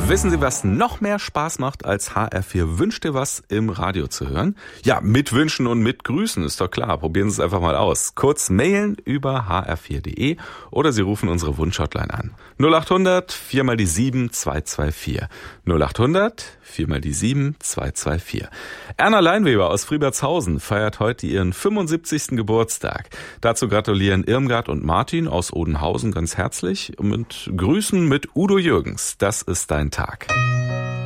Wissen Sie, was noch mehr Spaß macht, als HR4 Wünsch dir was im Radio zu hören? Ja, mit Wünschen und mit Grüßen, ist doch klar. Probieren Sie es einfach mal aus. Kurz mailen über hr4.de oder Sie rufen unsere Wunschhotline an. 0800 4 mal die 7 224. 0800 4 mal die 7 224. Erna Leinweber aus Friebertshausen feiert heute ihren 75. Geburtstag. Dazu gratulieren Irmgard und Martin aus Odenhausen ganz herzlich und Grüßen mit Udo Jürgens. Das ist dein Tag.